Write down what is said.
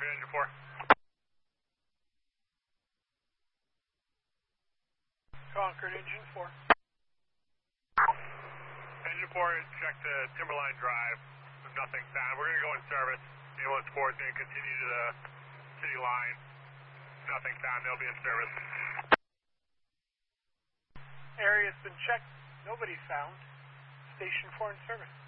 Copy, Engine 4. Concord, Engine 4. Engine 4 is checked to Timberline Drive. Nothing found. We're going to go in service. Ambulance 4 is going to continue to the city line. Nothing found. They'll be in service. Area's been checked. Nobody found. Station 4 in service.